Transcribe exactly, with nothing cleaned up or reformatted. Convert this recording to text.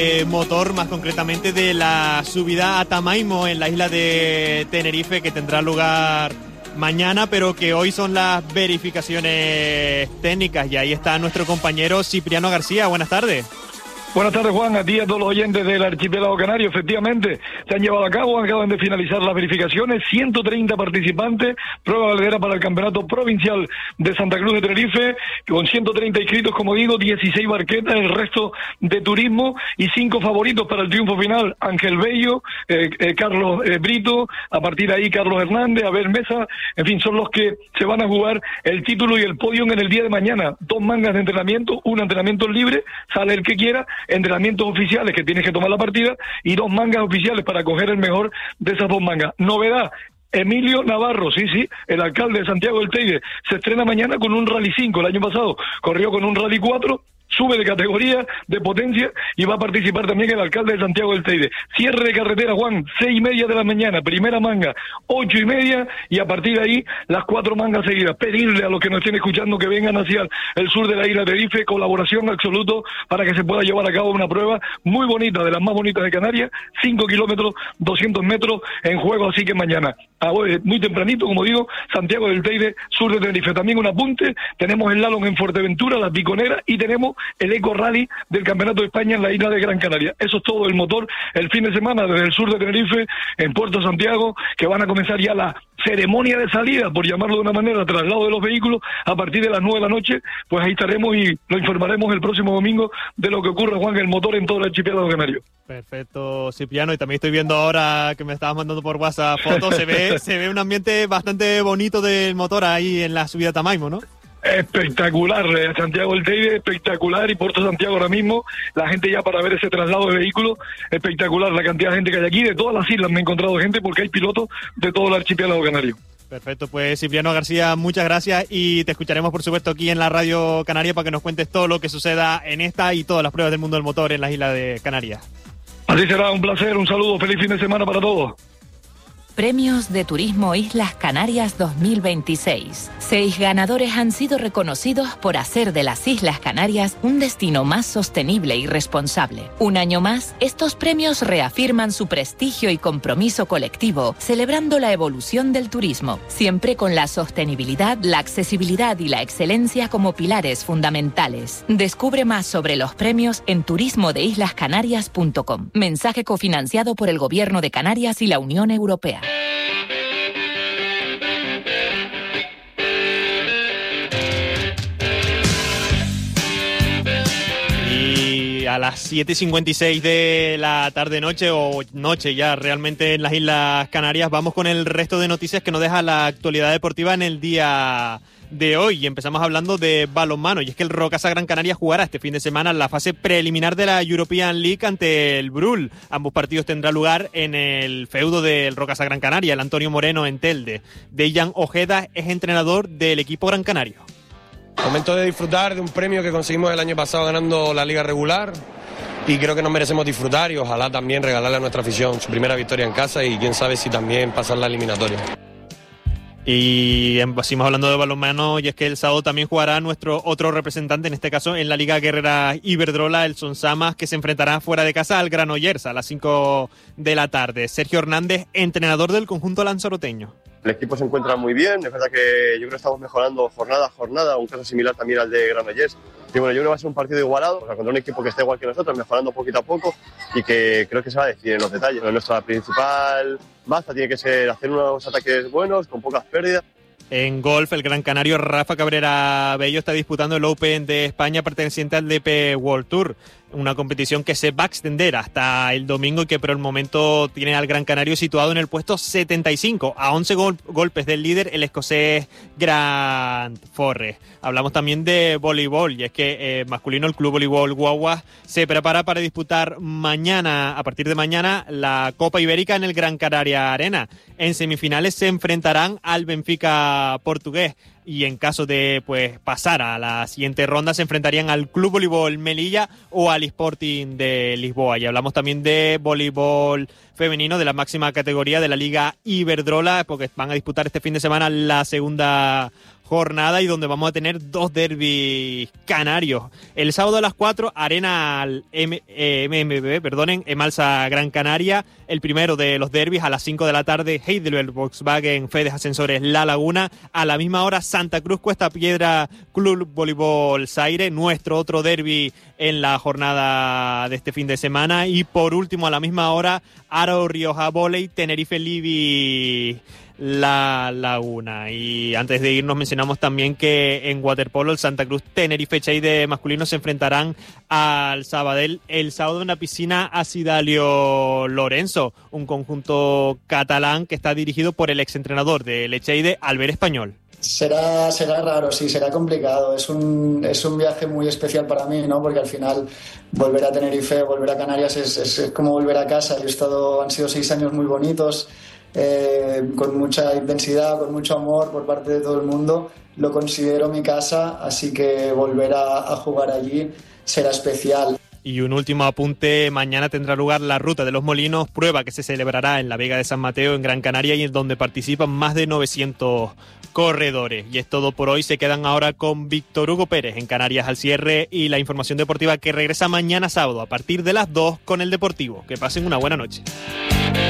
Eh, motor, más concretamente de la subida a Tamaimo en la isla de Tenerife, que tendrá lugar mañana, pero que hoy son las verificaciones técnicas, y ahí está nuestro compañero Cipriano García. Buenas tardes. Buenas tardes, Juan, a ti y a todos los oyentes del archipiélago canario. Efectivamente, se han llevado a cabo, acaban de finalizar las verificaciones, ciento treinta participantes, prueba valedera para el Campeonato Provincial de Santa Cruz de Tenerife, con ciento treinta inscritos, como digo, dieciséis barquetas, el resto de turismo, y cinco favoritos para el triunfo final: Ángel Bello, eh, eh, Carlos eh, Brito, a partir de ahí Carlos Hernández, Abel Mesa, en fin, son los que se van a jugar el título y el podium en el día de mañana. Dos mangas de entrenamiento, un entrenamiento libre, sale el que quiera, entrenamientos oficiales que tienes que tomar la partida, y dos mangas oficiales para coger el mejor de esas dos mangas. Novedad: Emilio Navarro, sí, sí, el alcalde de Santiago del Teide, se estrena mañana con un Rally cinco. El año pasado corrió con un Rally cuatro, sube de categoría, de potencia, y va a participar también el alcalde de Santiago del Teide. Cierre de carretera, Juan, seis y media de la mañana, primera manga, ocho y media, y a partir de ahí las cuatro mangas seguidas. Pedirle a los que nos estén escuchando que vengan hacia el sur de la isla de Tenerife, colaboración absoluto para que se pueda llevar a cabo una prueba muy bonita, de las más bonitas de Canarias, cinco kilómetros, doscientos metros en juego, así que mañana, muy tempranito, como digo, Santiago del Teide, sur de Tenerife. También un apunte: tenemos el slalom en Fuerteventura, las Piconeras, y tenemos el Eco Rally del Campeonato de España en la isla de Gran Canaria. Eso es todo el motor el fin de semana desde el sur de Tenerife, en Puerto Santiago, que van a comenzar ya la ceremonia de salida, por llamarlo de una manera, traslado de los vehículos, a partir de las nueve de la noche. Pues ahí estaremos y lo informaremos el próximo domingo de lo que ocurra, Juan, el motor en todo el archipiélago canario. Perfecto, Cipriano, y también estoy viendo ahora que me estabas mandando por WhatsApp fotos, se ve, se ve un ambiente bastante bonito del motor ahí en la subida a Tamaimo, ¿no? Espectacular, eh, Santiago del Teide, espectacular, y Puerto Santiago ahora mismo, la gente ya para ver ese traslado de vehículos, espectacular la cantidad de gente que hay aquí. De todas las islas me he encontrado gente, porque hay pilotos de todo el archipiélago canario. Perfecto, pues Cipriano García, muchas gracias, y te escucharemos por supuesto aquí en la Radio Canaria para que nos cuentes todo lo que suceda en esta y todas las pruebas del mundo del motor en las islas de Canarias. Así será, un placer, un saludo, feliz fin de semana para todos. Premios de Turismo Islas Canarias dos mil veintiséis. Seis ganadores han sido reconocidos por hacer de las Islas Canarias un destino más sostenible y responsable. Un año más, estos premios reafirman su prestigio y compromiso colectivo, celebrando la evolución del turismo, siempre con la sostenibilidad, la accesibilidad y la excelencia como pilares fundamentales. Descubre más sobre los premios en turismo de islas canarias punto com. Mensaje cofinanciado por el Gobierno de Canarias y la Unión Europea. Y a las siete y cincuenta y seis de la tarde-noche, o noche ya realmente en las Islas Canarias, vamos con el resto de noticias que nos deja la actualidad deportiva en el día de hoy, y empezamos hablando de balonmano, y es que el Rocasa Gran Canaria jugará este fin de semana la fase preliminar de la European League ante el Brul. Ambos partidos tendrán lugar en el feudo del Rocasa Gran Canaria, el Antonio Moreno en Telde. Dejan Ojeda es entrenador del equipo Gran Canario. Momento de disfrutar de un premio que conseguimos el año pasado ganando la liga regular, y creo que nos merecemos disfrutar y ojalá también regalarle a nuestra afición su primera victoria en casa, y quién sabe si también pasar la eliminatoria. Y seguimos hablando de balonmano, y es que el sábado también jugará nuestro otro representante, en este caso en la Liga Guerrera Iberdrola, el Sonsamas, que se enfrentará fuera de casa al Granollers a las cinco de la tarde. Sergio Hernández, entrenador del conjunto lanzaroteño. El equipo se encuentra muy bien, es verdad que yo creo que estamos mejorando jornada a jornada, un caso similar también al de Granollers. Y bueno, yo creo que va a ser un partido igualado, o sea, contra un equipo que está igual que nosotros, mejorando poquito a poco, y que creo que se va a decidir en los detalles. Nuestra principal baza tiene que ser hacer unos ataques buenos, con pocas pérdidas. En golf, el gran canario Rafa Cabrera Bello está disputando el Open de España perteneciente al D P World Tour, una competición que se va a extender hasta el domingo y que por el momento tiene al Gran Canario situado en el puesto setenta y cinco, a once gol- golpes del líder, el escocés Grant Forrest. Hablamos también de voleibol, y es que eh, masculino, el Club Voleibol Guaguas se prepara para disputar mañana, a partir de mañana, la Copa Ibérica en el Gran Canaria Arena. En semifinales se enfrentarán al Benfica portugués, y en caso de pues pasar a la siguiente ronda se enfrentarían al Club Voleibol Melilla o al Sporting de Lisboa. Y hablamos también de voleibol femenino de la máxima categoría de la Liga Iberdrola, porque van a disputar este fin de semana la segunda jornada y donde vamos a tener dos derbis canarios. El sábado a las cuatro, Arena M M B, perdonen, Emalsa Gran Canaria. El primero de los derbis a las cinco de la tarde, Heidelberg Volkswagen Fedes Ascensores La Laguna. A la misma hora, Santa Cruz Cuesta Piedra Club Voleibol Zaire, nuestro otro derbi en la jornada de este fin de semana. Y por último, a la misma hora, Aro Rioja Volley Tenerife Libi La Laguna. Y antes de irnos mencionamos también que en waterpolo el Santa Cruz Tenerife Chey de masculino se enfrentarán al Sabadell el sábado en la piscina Asidalio Lorenzo, un conjunto catalán que está dirigido por el exentrenador del Echeide, Albert Español. Será, será raro, sí, será complicado. Es un, es un viaje muy especial para mí, ¿no? Porque al final volver a Tenerife, volver a Canarias es, es, es como volver a casa. Yo he estado, han sido seis años muy bonitos, eh, con mucha intensidad, con mucho amor por parte de todo el mundo. Lo considero mi casa, así que volver a, a jugar allí será especial. Y un último apunte, mañana tendrá lugar la Ruta de los Molinos, prueba que se celebrará en la Vega de San Mateo, en Gran Canaria, y en donde participan más de novecientos corredores. Y es todo por hoy, se quedan ahora con Víctor Hugo Pérez en Canarias al cierre y la información deportiva que regresa mañana sábado a partir de las dos con el Deportivo. Que pasen una buena noche.